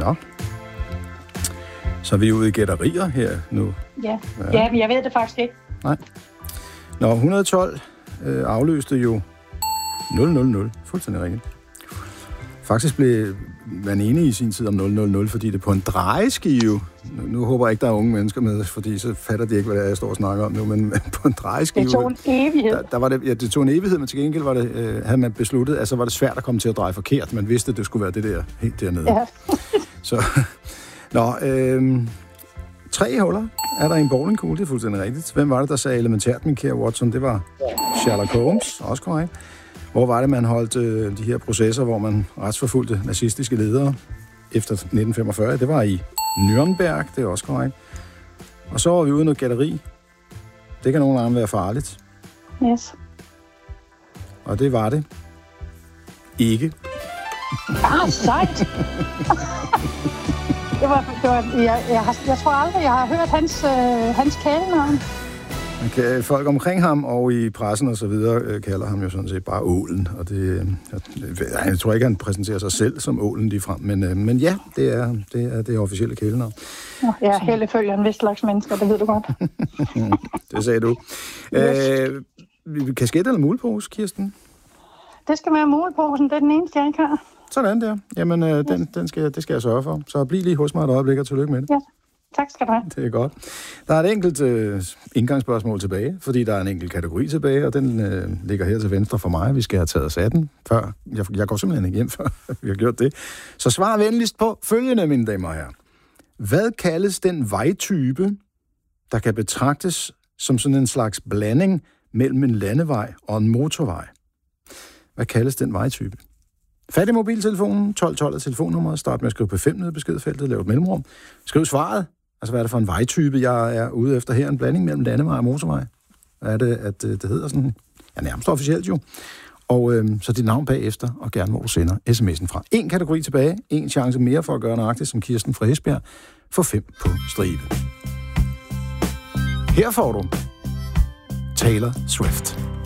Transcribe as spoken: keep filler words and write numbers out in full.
Nå. Så er vi ude i gætterier her nu. Ja, ja. ja men jeg ved det faktisk ikke. Nej. Nå, et hundrede og tolv øh, afløste jo nul nul nul. Fuldstændig rigtigt. Faktisk blev man enig i sin tid om nul nul nul, fordi det på en drejeskive, nu, nu håber jeg ikke, der er unge mennesker med, fordi så fatter de ikke, hvad det er, jeg står og snakker om nu, men på en drejeskive... Det tog en evighed. Der, der var det, ja, det tog en evighed, men til gengæld var det, øh, havde man besluttet, at så var det svært at komme til at dreje forkert. Man vidste, at det skulle være det der helt dernede. Ja. Så, nå, øh, tre huller er der i en bowlingkugle, det er fuldstændig rigtigt. Hvem var det, der sagde elementært, min kære Watson? Det var Sherlock Holmes, også korrekt. Hvor var det, man holdt øh, de her processer, hvor man retsforfulgte nazistiske ledere efter nitten femogfyrre? Det var i Nürnberg, det er også korrekt. Og så var vi ude i noget gætteri. Det kan nogle gange være farligt. Yes. Og det var det ikke. Ah, sejt! det var, det var, jeg, jeg, har, jeg tror aldrig, jeg har hørt hans, øh, hans kælenavn. Okay, folk omkring ham og i pressen og så videre øh, kalder ham jo sådan set bare Ålen. Og det, jeg, jeg tror ikke, han præsenterer sig selv som Ålen ligefrem, men, øh, men ja, det er det, er det officielle kælenavn. Ja, Helle følger en vis slags mennesker, det ved du godt. Det sagde du. Yes. Øh, kasket eller mulepose, Kirsten? Det skal være muleposen, det er den eneste, jeg ikke har. Sådan der. Jamen, øh, yes. den, den skal, det skal jeg sørge for. Så bliv lige hos mig et øjeblik, og tillykke med det. Ja. Tak skal du have. Det er godt. Der er et enkelt øh, indgangsspørgsmål tilbage, fordi der er en enkelt kategori tilbage, og den øh, ligger her til venstre for mig. Vi skal have taget os af den, før. Jeg, jeg går simpelthen ikke hjem, før vi har gjort det. Så svar venligst på følgende, mine damer og herrer. Hvad kaldes den vejtype, der kan betragtes som sådan en slags blanding mellem en landevej og en motorvej? Hvad kaldes den vejtype? Fat i mobiltelefonen, tolv tolv er telefonnummeret, start med at skrive på fem nede i beskedfeltet, lav et mellemrum. Skriv svaret. Altså, hvad er det for en vejtype, jeg er ude efter her? En blanding mellem landevej og motorvej. Hvad er det, at det hedder sådan? Ja, nærmest officielt jo. Og øhm, så dit navn bagefter, og gerne hvor du sender sms'en fra. En kategori tilbage, en chance mere for at gøre nøjagtigt som Kirsten fra Esbjerg, for fem på stribe. Her får du Taylor Swift.